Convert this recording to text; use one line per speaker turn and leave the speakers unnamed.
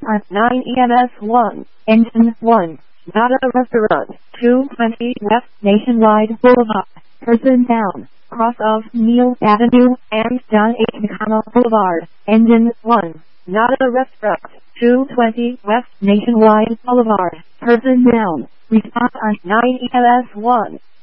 on 9 EMS 1, Engine 1, Nada Restaurant, 220 West Nationwide Boulevard, person down, cross of Neil Avenue and John H. McConnell Boulevard, Engine 1, Nada Restaurant, 220 West Nationwide Boulevard, person down, response on 9 EMS 1.